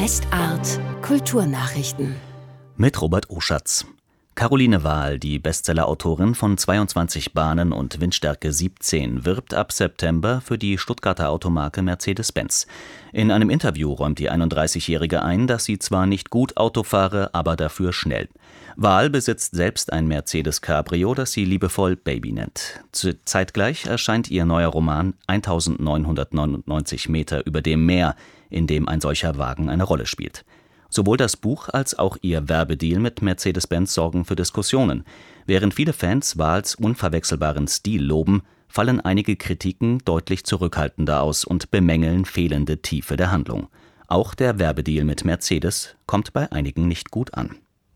Westart Kulturnachrichten. Mit Robert Oschatz. Caroline Wahl, die Bestsellerautorin von 22 Bahnen und Windstärke 17, wirbt ab September für die Stuttgarter Automarke Mercedes-Benz. In einem Interview räumt die 31-Jährige ein, dass sie zwar nicht gut Auto fahre, aber dafür schnell. Wahl besitzt selbst ein Mercedes Cabrio, das sie liebevoll Baby nennt. Zeitgleich erscheint ihr neuer Roman 1999 Meter über dem Meer, in dem ein solcher Wagen eine Rolle spielt. Sowohl das Buch als auch ihr Werbedeal mit Mercedes-Benz sorgen für Diskussionen. Während viele Fans Wahls unverwechselbaren Stil loben, fallen einige Kritiken deutlich zurückhaltender aus und bemängeln fehlende Tiefe der Handlung. Auch der Werbedeal mit Mercedes kommt bei einigen nicht gut an.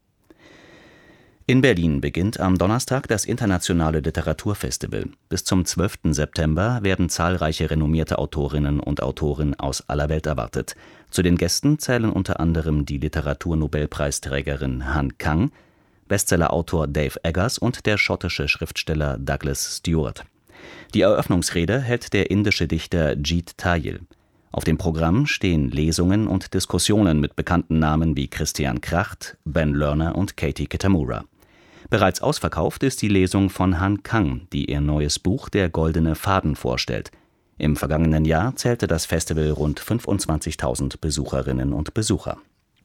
In Berlin beginnt am Donnerstag das Internationale Literaturfestival. Bis zum 12. September werden zahlreiche renommierte Autorinnen und Autoren aus aller Welt erwartet. Zu den Gästen zählen unter anderem die Literaturnobelpreisträgerin Han Kang, Bestsellerautor Dave Eggers und der schottische Schriftsteller Douglas Stewart. Die Eröffnungsrede hält der indische Dichter Jeet Thayil. Auf dem Programm stehen Lesungen und Diskussionen mit bekannten Namen wie Christian Kracht, Ben Lerner und Katie Kitamura. Bereits ausverkauft ist die Lesung von Han Kang, die ihr neues Buch Der goldene Faden vorstellt. Im vergangenen Jahr zählte das Festival rund 25.000 Besucherinnen und Besucher.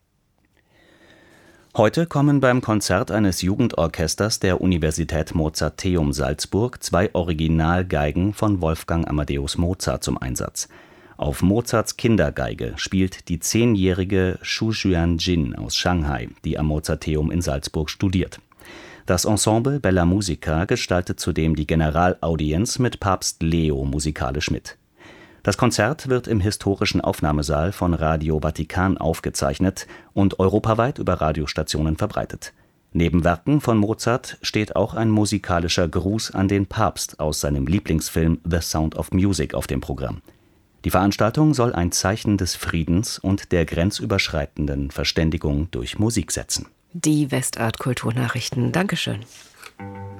Heute kommen beim Konzert eines Jugendorchesters der Universität Mozarteum Salzburg 2 Originalgeigen von Wolfgang Amadeus Mozart zum Einsatz. Auf Mozarts Kindergeige spielt die 10-jährige Xu Xuanjin aus Shanghai, die am Mozarteum in Salzburg studiert. Das Ensemble Bella Musica gestaltet zudem die Generalaudienz mit Papst Leo musikalisch mit. Das Konzert wird im historischen Aufnahmesaal von Radio Vatikan aufgezeichnet und europaweit über Radiostationen verbreitet. Neben Werken von Mozart steht auch ein musikalischer Gruß an den Papst aus seinem Lieblingsfilm The Sound of Music auf dem Programm. Die Veranstaltung soll ein Zeichen des Friedens und der grenzüberschreitenden Verständigung durch Musik setzen. Die Westart Kulturnachrichten. Dankeschön.